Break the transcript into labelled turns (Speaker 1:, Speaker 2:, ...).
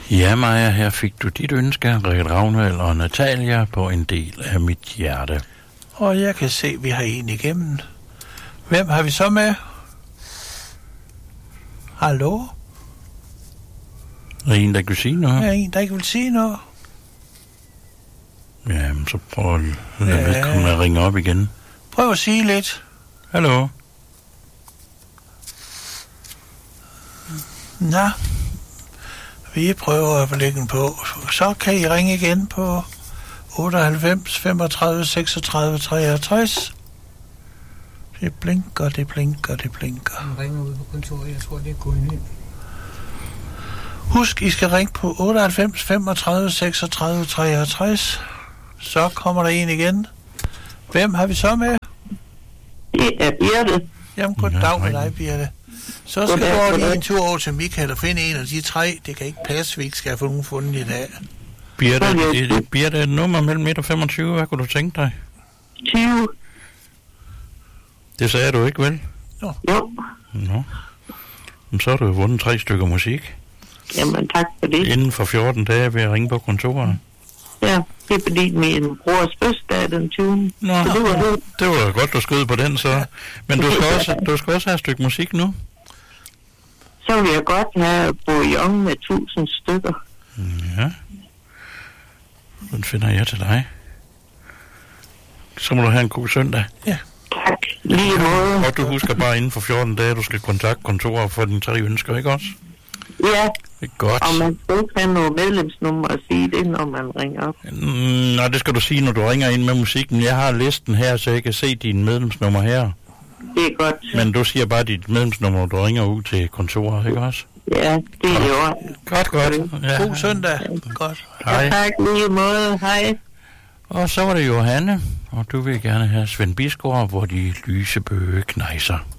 Speaker 1: Ja, Maja, her fik du dit ønske, Rikke Ravnvald og Natalia, på en del af mit hjerte.
Speaker 2: Og jeg kan se, vi har en igennem. Hvem har vi så med? Hallo?
Speaker 1: Er en, der kan sige noget?
Speaker 2: Er en, der ikke vil sige noget?
Speaker 1: Jamen, så prøv at lade vedkommende at ringe op igen.
Speaker 2: Prøv at sige lidt.
Speaker 1: Hallo?
Speaker 2: Nå, vi prøver at lægge den på. Så kan I ringe igen på 98 35 36 63. Det blinker, det blinker, det blinker.
Speaker 3: Han ringer ud på kontoret, jeg tror, det er kun.
Speaker 2: Husk, I skal ringe på 98 35 36 63. Så kommer der en igen. Hvem har vi så med?
Speaker 4: Det er Birte.
Speaker 2: Jamen, goddag med dig, Birte. Så skal du lige en tur over til Michael og finde en af de tre. Det kan ikke passe, vi ikke skal have få nogen fundet i dag.
Speaker 1: Birte, et nummer mellem 1 og 25. Hvad kunne du tænke dig?
Speaker 4: 20.
Speaker 1: Det sagde du ikke, vel?
Speaker 4: Jo.
Speaker 1: Nå. Men så har du jo vundet 3 stykker musik.
Speaker 4: Jamen, tak for det.
Speaker 1: Inden for 14 dage ved at ringe på kontoret.
Speaker 4: Ja, det er fordi min brors fødselsdag den 20.
Speaker 1: Nå, det var godt, du skød på den så. Men du skal også have et stykke musik nu.
Speaker 4: Så vil jeg godt have bouillon med 1000 stykker.
Speaker 1: Ja. Den finder jeg til dig. Så må du have en god søndag.
Speaker 2: Ja.
Speaker 4: Tak. Lige måde.
Speaker 1: Og du husker bare inden for 14 dage, du skal kontakte kontoret for dine 3 ønsker, ikke også?
Speaker 4: Ja.
Speaker 1: Det er godt.
Speaker 4: Og man skal ikke have noget medlemsnummer og sige det, når man ringer op.
Speaker 1: Nå, det skal du sige, når du ringer ind med musikken. Jeg har listen her, så jeg kan se dine medlemsnummer her.
Speaker 4: Det er godt.
Speaker 1: Men du siger bare dit medlemsnummer, når du ringer ud til kontoret, ikke også?
Speaker 4: Ja, det er jo.
Speaker 1: Godt. Ja.
Speaker 2: God søndag. Godt.
Speaker 1: Hej.
Speaker 4: Ja, tak lige måde. Hej.
Speaker 1: Og så var det Johanne, og du vil gerne have Svend Bisgaard, hvor de lyse bøge knejser.